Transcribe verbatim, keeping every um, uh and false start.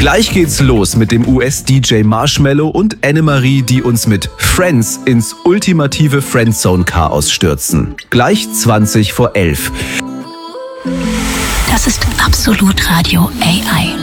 Gleich geht's los mit dem U S-D J Marshmello und Annemarie, die uns mit Friends ins ultimative Friendzone-Chaos stürzen. Gleich zwanzig vor elf. Das ist Absolut Radio A I.